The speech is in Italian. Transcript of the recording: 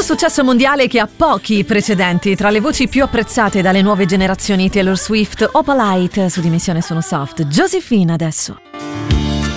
successo mondiale che ha pochi precedenti. Tra le voci più apprezzate dalle nuove generazioni, Taylor Swift, Opalite, su Dimensione Sono Soft, Josephine adesso.